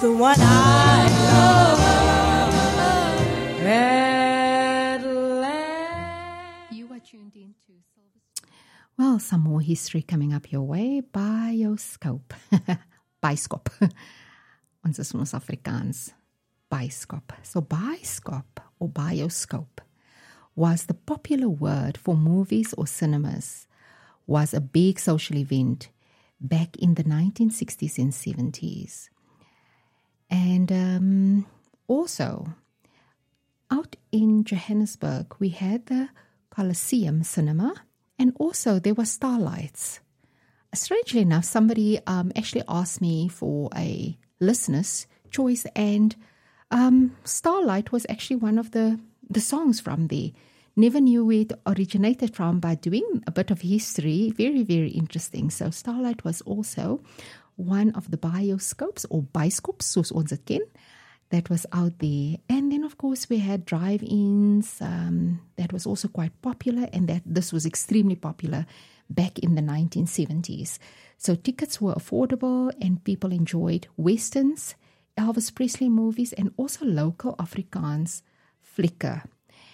the one I love at last. You are tuned into Well, some more history coming up your way. Bioscope. Bioscope. Ons is ons Afrikaans. Bioscope. So bioscope or bioscope was the popular word for movies or cinemas, was a big social event back in the 1960s and 70s. And also, out in Johannesburg, we had the Coliseum Cinema, and also there were Starlights. Strangely enough, somebody actually asked me for a listener's choice, and Starlight was actually one of the songs from there. Never knew where it originated from, but doing a bit of history, very, very interesting. So Starlight was also one of the bioscopes or bioscopes, soos ons het ken, that was out there. And then, of course, we had drive-ins that was also quite popular, and that this was extremely popular back in the 1970s. So tickets were affordable, and people enjoyed westerns, Elvis Presley movies, and also local Afrikaans flicker.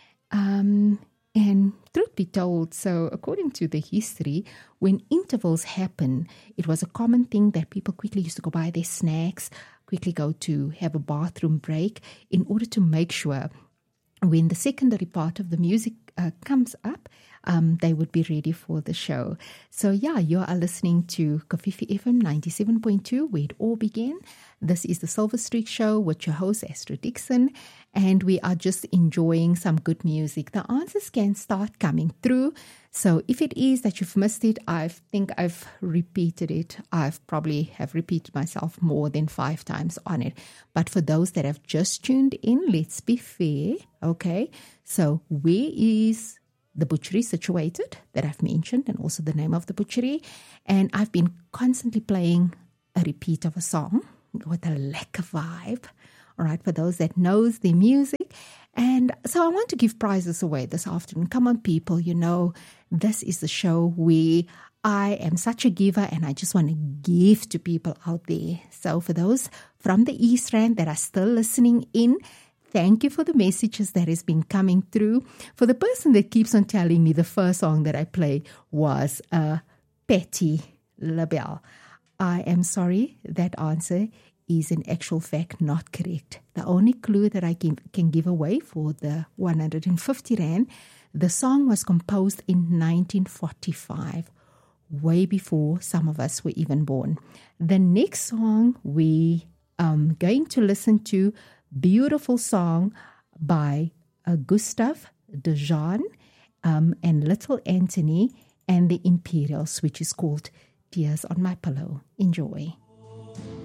And truth be told, so according to the history, when intervals happen, it was a common thing that people quickly used to go buy their snacks, quickly go to have a bathroom break in order to make sure when the secondary part of the music comes up, they would be ready for the show. So yeah, you are listening to Kofifi FM 97.2, where it all began. This is the Silver Streak Show with your host, Astrid Dixon, and we are just enjoying some good music. The answers can start coming through. So if it is that you've missed it, I think I've repeated it. I've probably have repeated myself more than 5 times on it. But for those that have just tuned in, let's be fair, okay? So where is the butchery situated that I've mentioned, and also the name of the butchery? And I've been constantly playing a repeat of a song with a lekker vibe, all right, for those that knows the music. And so I want to give prizes away this afternoon. Come on, people, you know, this is the show where I am such a giver, and I just want to give to people out there. So for those from the East Rand that are still listening in, thank you for the messages that has been coming through. For the person that keeps on telling me the first song that I play was Patti LaBelle, I am sorry, that answer is in actual fact not correct. The only clue that I can give away for the 150 Rand, the song was composed in 1945, way before some of us were even born. The next song we going to listen to, beautiful song by Gustav de Jaan and Little Anthony and the Imperials, which is called Tears on My Pillow. Enjoy.